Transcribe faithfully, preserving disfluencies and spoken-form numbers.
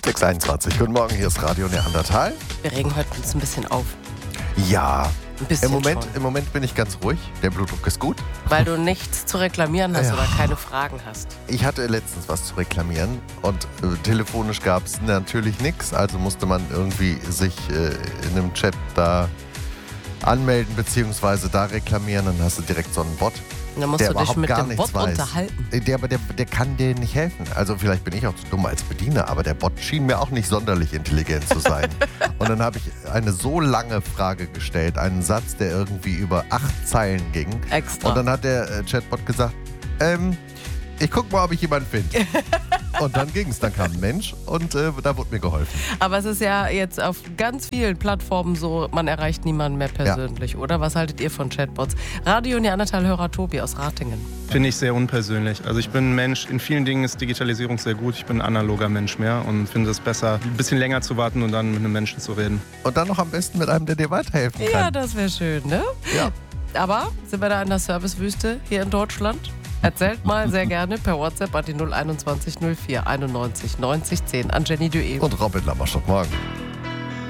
sechs Uhr einundzwanzig. Guten Morgen, hier ist Radio Neandertal. Wir regen heute uns ein bisschen auf. Ja, Ein bisschen im Moment, schon. im Moment bin ich ganz ruhig. Der Blutdruck ist gut. Weil du nichts zu reklamieren hast Ja. oder keine Fragen hast. Ich hatte letztens was zu reklamieren und äh, telefonisch gab es natürlich nichts. Also musste man irgendwie sich äh, in einem Chat da anmelden beziehungsweise da reklamieren. Dann hast du direkt so einen Bot. Und dann musst Der du dich überhaupt mit gar dem nichts Bot weiß. unterhalten. Der, aber der, der kann dir nicht helfen. Also vielleicht bin ich auch zu dumm als Bediener, aber der Bot schien mir auch nicht sonderlich intelligent zu sein. Und dann habe ich eine so lange Frage gestellt, einen Satz, der irgendwie über acht Zeilen ging. Extra. Und dann hat der äh, Chatbot gesagt, ähm, ich guck mal, ob ich jemanden finde. Und dann ging es. Dann kam ein Mensch und äh, da wurde mir geholfen. Aber es ist ja jetzt auf ganz vielen Plattformen so, man erreicht niemanden mehr persönlich, ja. Oder? Was haltet ihr von Chatbots? Radio Neandertal-Hörer Tobi aus Ratingen. Finde ich sehr unpersönlich. Also ich bin ein Mensch, in vielen Dingen ist Digitalisierung sehr gut. Ich bin ein analoger Mensch mehr und finde es besser, ein bisschen länger zu warten und dann mit einem Menschen zu reden. Und dann noch am besten mit einem, der dir weiterhelfen kann. Ja, das wäre schön, ne? Ja. Aber sind wir da in der Servicewüste hier in Deutschland? Erzählt mal sehr gerne per WhatsApp an die null einundzwanzig null vier einundneunzig neunzig zehn an Jenny Dué. Und Robin Lammerschott, morgen.